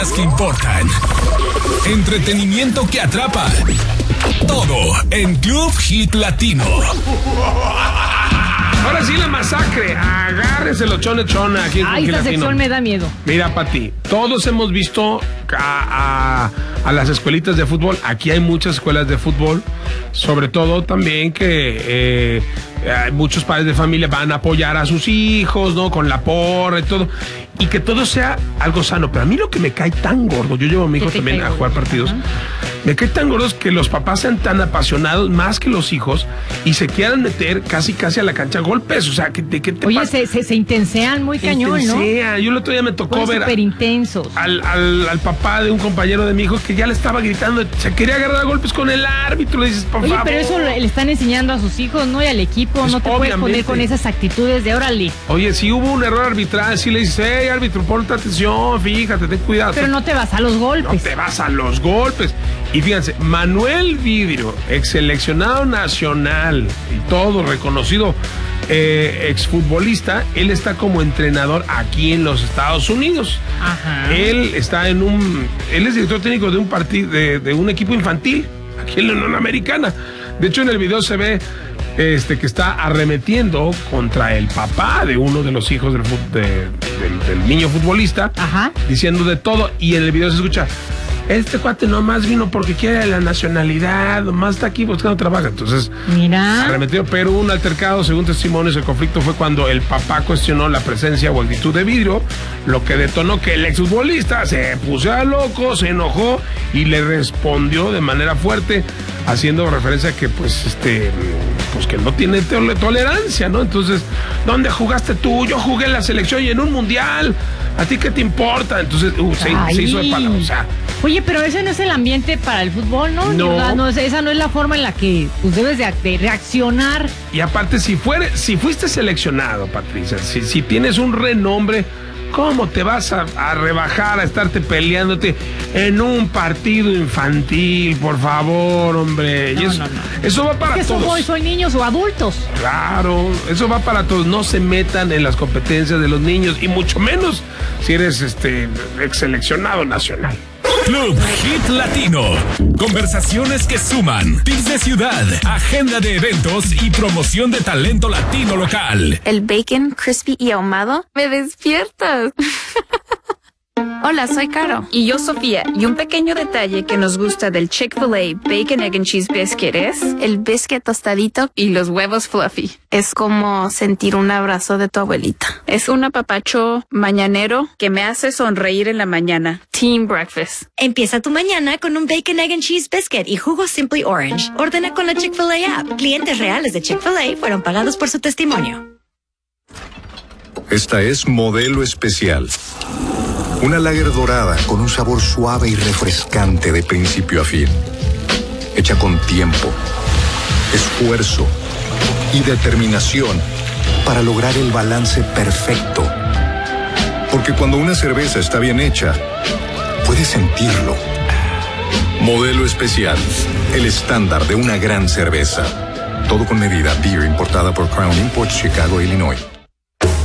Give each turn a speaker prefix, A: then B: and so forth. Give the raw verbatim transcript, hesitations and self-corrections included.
A: Que importan. Entretenimiento que atrapa. Todo en Club Hit Latino.
B: Ahora sí la masacre. Agárrese los chone chona aquí en Club
C: Ay,
B: Hit
C: esta
B: Latino.
C: sección me da miedo.
B: Mira, Pati, todos hemos visto a, a, a las escuelitas de fútbol. Aquí hay muchas escuelas de fútbol. Sobre todo también que eh, eh, muchos padres de familia van a apoyar a sus hijos, ¿no? Con la porra y todo. Y que todo sea algo sano. Pero a mí lo que me cae tan gordo, yo llevo a mi hijo también a jugar partidos. Ajá. Me cae tan gordo que los papás sean tan apasionados más que los hijos y se quieran meter casi casi a la cancha a golpes. O sea, ¿qué, qué te
C: Oye,
B: pasa?
C: se, se, se intensean muy
B: se
C: cañón,
B: intensea. ¿No? Yo el otro día me tocó
C: Son
B: ver
C: súper intensos.
B: Al, al, al papá de un compañero de mi hijo que ya le estaba gritando, se quería agarrar a golpes con el árbitro. Le dices, por
C: Oye,
B: favor.
C: pero eso le están enseñando a sus hijos, ¿no? Y al equipo, pues no te puedes poner con esas actitudes de órale.
B: Oye, si hubo un error arbitral, si le dices, hey, árbitro, ponte atención, fíjate, ten cuidado.
C: Pero no te vas a los golpes.
B: No te vas a los golpes. Y fíjense, Manuel Vidrio, ex seleccionado nacional y todo reconocido eh, exfutbolista, él está como entrenador aquí en los Estados Unidos.
C: Ajá.
B: Él está en un, él es director técnico de un partido, de, de un equipo infantil aquí en la Unión Americana. De hecho, en el video se ve este que está arremetiendo contra el papá de uno de los hijos del, de, del, del niño futbolista.
C: Ajá.
B: Diciendo de todo, y en el video se escucha: este cuate nomás vino porque quiere la nacionalidad, nomás está aquí buscando trabajo. Entonces,
C: mira,
B: arremetió, pero un altercado, según testimonios, el conflicto fue cuando el papá cuestionó la presencia o actitud de Vidrio, lo que detonó que el exfutbolista se puso a loco, se enojó y le respondió de manera fuerte, haciendo referencia a que, pues, este, pues que no tiene tol- tolerancia, ¿no? Entonces, ¿dónde jugaste tú? Yo jugué en la selección y en un mundial. ¿A ti qué te importa? Entonces, uh, se, se hizo de palabra, o sea.
C: Oye, pero ese no es el ambiente para el fútbol, ¿no?
B: No.
C: no esa no es la forma en la que pues, debes de, de reaccionar.
B: Y aparte, si fuere, si fuiste seleccionado, Patricia, si, si tienes un renombre, ¿cómo te vas a, a rebajar a estarte peleándote en un partido infantil? Por favor, hombre.
C: No,
B: y eso,
C: no, no.
B: eso va para
C: es que
B: todos.
C: Soy, soy niños o adultos.
B: Claro, eso va para todos. No se metan en las competencias de los niños y mucho menos si eres este ex seleccionado nacional.
A: Club Hit Latino. Conversaciones que suman. Tips de ciudad, agenda de eventos y promoción de talento latino local.
D: El bacon crispy y ahumado me despiertas. Hola, soy Caro.
E: Y yo, Sofía. Y un pequeño detalle que nos gusta del Chick-fil-A Bacon, Egg and Cheese Biscuit es
D: el biscuit tostadito
E: y los huevos fluffy.
D: Es como sentir un abrazo de tu abuelita.
E: Es un apapacho mañanero que me hace sonreír en la mañana. Team Breakfast.
F: Empieza tu mañana con un Bacon, Egg and Cheese Biscuit y jugo Simply Orange. Ordena con la Chick-fil-A app. Clientes reales de Chick-fil-A fueron pagados por su testimonio.
G: Esta es Modelo Especial. Una lager dorada con un sabor suave y refrescante de principio a fin. Hecha con tiempo, esfuerzo y determinación para lograr el balance perfecto. Porque cuando una cerveza está bien hecha, puedes sentirlo. Modelo Especial, el estándar de una gran cerveza. Todo con medida. Beer importada por Crown Imports, Chicago, Illinois.